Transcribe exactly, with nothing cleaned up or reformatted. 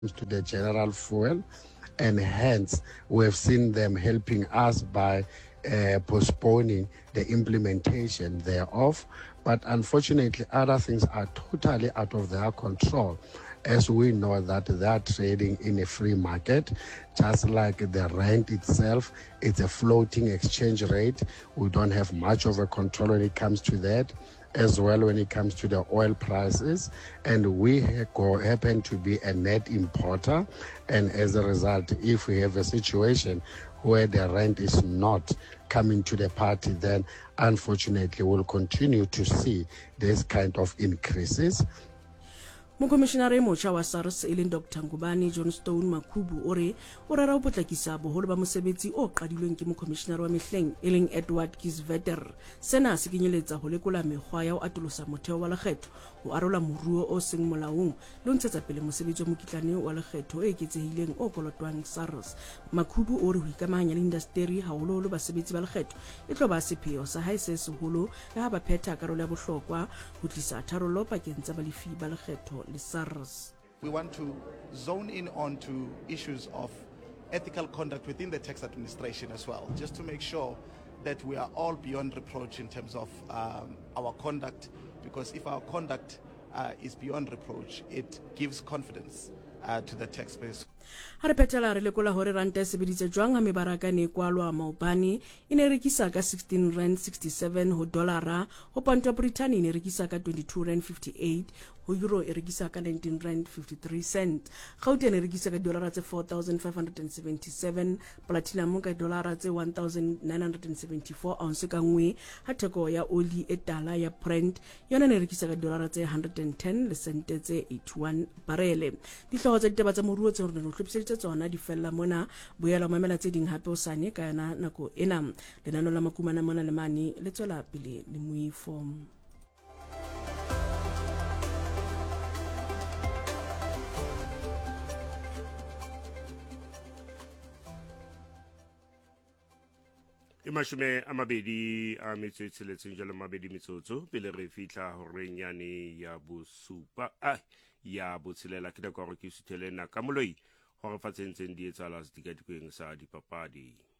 to the general fuel, and hence we have seen them helping us by uh, postponing the implementation thereof. But unfortunately, other things are totally out of their control, as we know that they are trading in a free market, just like the rent itself. It's a floating exchange rate. We don't have much of a control when it comes to that, as well when it comes to the oil prices. And we go, happen to be a net importer, and as a result, if we have a situation where the rent is not coming to the party, then unfortunately we'll continue to see this kind of increases. Mokomishenare motjha wa SARS e leng Doctor Ngubane Johnstone Makhubu o re o rera ho potlakisa boholo ba mosebetsi o qadilweng ke mokomishenare wa mehleng e leng Edward Kieswetter. Sena se kenyeletsa ho lekola mekgwa ya ho atolosa motheo wa lekgetho, ho arola moruo o seng molaong le ho ntshetsa pele mosebetsi wa mokitlane wa lekgetho e eketsehileng o kolotwang SARS. Makhubu o re ho ikamahanya le indasteri haholoholo basebetsi ba lekgetho e tlo ba sepheo sa hae se seholo le ha ba phetha karolo ya bohlokwa ho tlisa tharollo pakeng tsa balefi ba lekgetho. We want to zone in onto issues of ethical conduct within the tax administration as well, just to make sure that we are all beyond reproach in terms of um, our conduct, because if our conduct uh, is beyond reproach, it gives confidence uh, to the taxpayers. Ha re phetela re lekola hore ranta e sebeditse jwang ha mebaraka ne kwalwa maobane e ne rekisa ka sixteen rand sixty-seven ho dollara, ho pound ya Britain e ne rekisa ka twenty-two rand fifty-eight, ho euro e rekisa ka nineteen rand fifty-three cent, Gauteng e rekisa ka dollara tse four thousand five hundred seventy-seven, platinum ka dollara tse one thousand nine hundred seventy-four ounce ka nngwe, ha theko ya oli e tala ya Brent yona ne rekisa ka dollara tse one hundred ten le sente tse eighty-one barele. Dihloho tsa ditaba tsa moruo tse hore hlophiseditse tsona di fella mona, boela mamela tse ding hape o sane ka yana nako ena. Lenano la makumana mona le mane le tswela pele le moifo. e mashome a mabedi a metso e tsheletseng jalo mabedi metsotso pele re fihla horeng yane ya bosupa a ya botshelela ke da ka gore ke suthele na ka moloi hore fa tsentseng di etsala se dikadikweng sa dipapadi.